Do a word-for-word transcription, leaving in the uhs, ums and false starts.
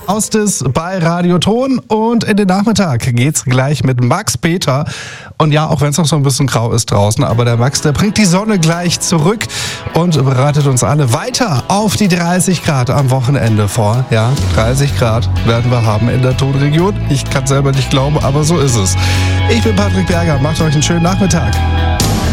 Austis bei Radioton und in den Nachmittag geht's gleich mit Max Peter. Und ja, auch wenn es noch so ein bisschen grau ist draußen, aber der Max, der bringt die Sonne gleich zurück und bereitet uns alle weiter auf die dreißig Grad am Wochenende vor. Ja, dreißig Grad werden wir haben in der Tonregion. Ich kann selber nicht glauben, aber so ist es. Ich bin Patrick Berger, macht euch einen schönen Nachmittag.